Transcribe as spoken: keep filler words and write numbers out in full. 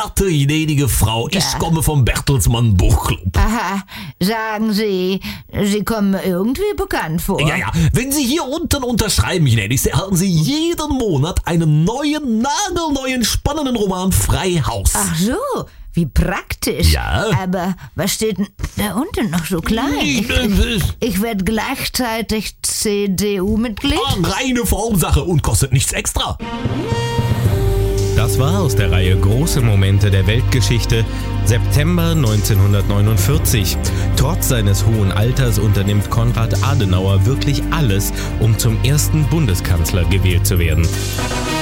verehrte gnädige Frau, ich Ja. komme vom Bertelsmann Buchclub. Aha, sagen Sie, Sie kommen mir irgendwie bekannt vor. Ja, ja, wenn Sie hier unten unterschreiben, gnädigste, erhalten Sie jeden Monat einen neuen, nagelneuen, spannenden Roman frei Haus. Ach so, wie praktisch. Ja. Aber was steht denn da unten noch so klein? Ich, ich, ich werde gleichzeitig C D U-Mitglied. Ah, reine Formsache und kostet nichts extra. Das war aus der Reihe Große Momente der Weltgeschichte, September neunzehnhundertneunundvierzig. Trotz seines hohen Alters unternimmt Konrad Adenauer wirklich alles, um zum ersten Bundeskanzler gewählt zu werden.